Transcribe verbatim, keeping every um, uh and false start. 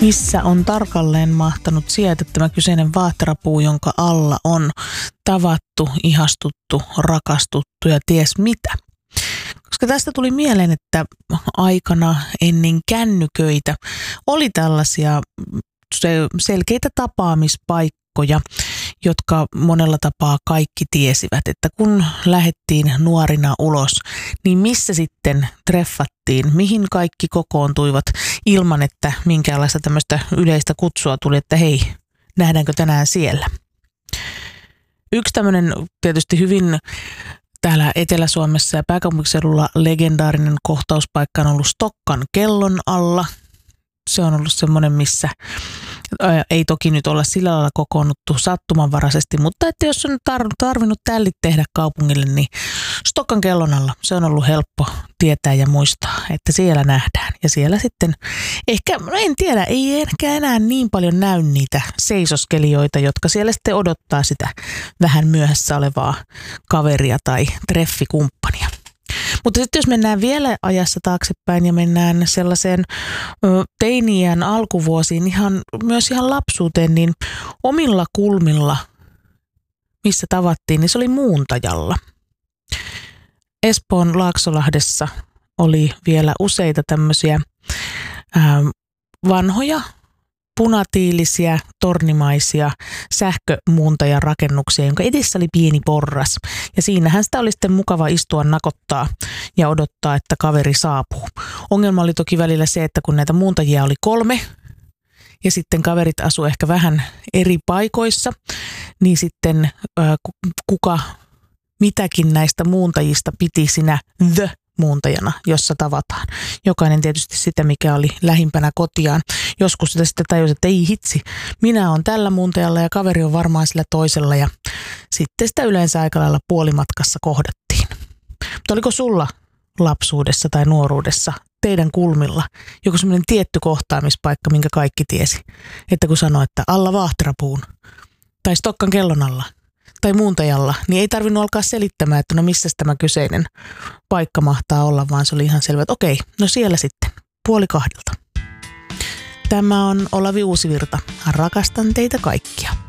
Missä on tarkalleen mahtanut sijaita tämä kyseinen vaahterapuu, jonka alla on tavattu, ihastuttu, rakastuttu ja ties mitä? Koska tästä tuli mieleen, että aikana ennen kännyköitä oli tällaisia selkeitä tapaamispaikkoja, jotka monella tapaa kaikki tiesivät, että kun lähdettiin nuorina ulos, niin missä sitten treffattiin, mihin kaikki kokoontuivat ilman, että minkäänlaista tämmöistä yleistä kutsua tuli, että hei, nähdäänkö tänään siellä. Yksi tämmöinen tietysti hyvin täällä Etelä-Suomessa ja pääkaupunkiseudulla legendaarinen kohtauspaikka on ollut Stokkan kellon alla. Se on ollut semmoinen, missä ei toki nyt olla sillä lailla kokoonnuttu sattumanvaraisesti, mutta että jos on tarvinnut tällit tehdä kaupungille, niin Stokkan kellon alla se on ollut helppo tietää ja muistaa, että siellä nähdään. Ja siellä sitten ehkä, no en tiedä, ei ehkä enää niin paljon näy niitä seisoskelijoita, jotka siellä sitten odottaa sitä vähän myöhässä olevaa kaveria tai treffikumppania. Mutta sitten jos mennään vielä ajassa taaksepäin ja mennään sellaiseen ö, teiniän alkuvuosiin, ihan, myös ihan lapsuuteen, niin omilla kulmilla, missä tavattiin, niin se oli Muuntajalla. Espoon Laaksolahdessa oli vielä useita tämmöisiä ö, vanhoja, punatiilisiä, tornimaisia sähkömuuntajarakennuksia, jonka edessä oli pieni porras. Ja siinähän sitä oli sitten mukava istua, nakottaa ja odottaa, että kaveri saapuu. Ongelma oli toki välillä se, että kun näitä muuntajia oli kolme ja sitten kaverit asu ehkä vähän eri paikoissa, niin sitten äh, kuka mitäkin näistä muuntajista piti sinä the muuntajana, jossa tavataan. Jokainen tietysti sitä, mikä oli lähimpänä kotiaan. Joskus sitä sitten tajusi, että ei hitsi, minä olen tällä muuntajalla ja kaveri on varmaan sillä toisella ja sitten sitä yleensä aika lailla puolimatkassa kohdattiin. Mutta oliko sulla lapsuudessa tai nuoruudessa teidän kulmilla joku semmoinen tietty kohtaamispaikka, minkä kaikki tiesi? Että kun sanoi, että alla vaahterapuun tai Stokkan kellon alla tai muuntajalla, niin ei tarvinnut alkaa selittämään, että no missä tämä kyseinen paikka mahtaa olla, vaan se oli ihan selvä, että okei, no siellä sitten, puoli kahdelta. Tämä on Olavi Uusivirta. Rakastan teitä kaikkia.